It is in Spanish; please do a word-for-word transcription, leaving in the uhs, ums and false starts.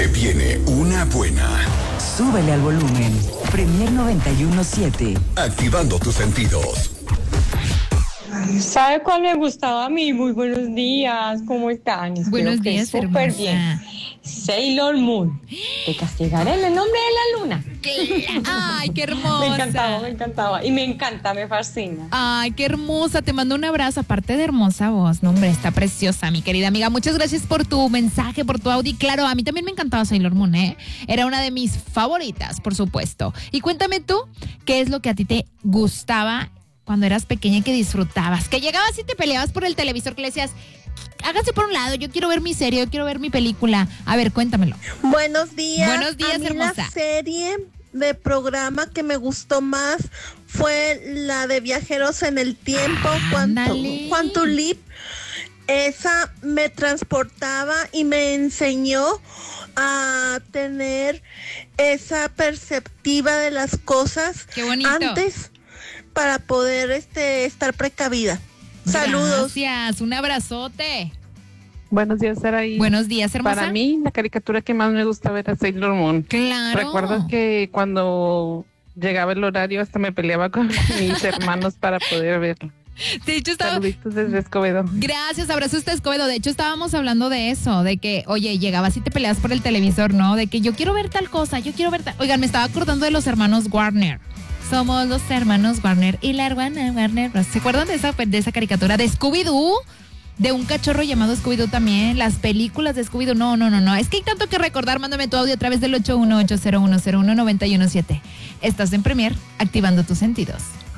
Se viene una buena. Súbele al volumen. Premier noventa y uno punto siete. Activando tus sentidos. ¿Sabe cuál me gustaba a mí? Muy buenos días, ¿cómo están? Espero buenos días, súper bien. hermosa. Sailor Moon. Te castigaré en el nombre de la luna. Ay, qué hermosa. Me encantaba, me encantaba. Y me encanta, me fascina. Ay, qué hermosa. Te mando un abrazo. Aparte de hermosa voz. No, hombre, está preciosa, mi querida amiga. Muchas gracias por tu mensaje, por tu audio. Y claro, a mí también me encantaba Sailor Moon, ¿eh? Era una de mis favoritas, por supuesto. Y cuéntame tú, ¿qué es lo que a ti te gustaba cuando eras pequeña y que disfrutabas? Que llegabas y te peleabas por el televisor, que le decías, hágase por un lado, yo quiero ver mi serie, yo quiero ver mi película. A ver, cuéntamelo. Buenos días. Buenos días, a mí hermosa. La serie de programa que me gustó más fue la de Viajeros en el Tiempo, Ándale. Quantum Leap. Esa me transportaba y me enseñó a tener esa perspectiva de las cosas. Qué bonito. Antes, para poder este estar precavida. Saludos. Gracias, un abrazote. Buenos días, Saraí. Buenos días, hermosa. Para mí, la caricatura que más me gustaba era Sailor Moon. Claro. Recuerdo que cuando llegaba el horario hasta me peleaba con mis hermanos para poder verlo. De hecho, estaba... Saluditos desde Escobedo. Gracias, abrazo hasta Escobedo. De hecho, estábamos hablando de eso, de que, oye, llegabas y te peleas por el televisor, ¿no? De que yo quiero ver tal cosa, yo quiero ver tal... Oigan, me estaba acordando de los hermanos Warner. Somos los hermanos Warner y la hermana Warner. ¿Se acuerdan de esa, de esa caricatura de Scooby-Doo? De un cachorro llamado Scooby-Doo también. Las películas de Scooby-Doo. No, no, no, no. Es que hay tanto que recordar. Mándame tu audio a través del ocho uno ocho cero uno cero uno nueve uno siete. Estás en Premier, activando tus sentidos.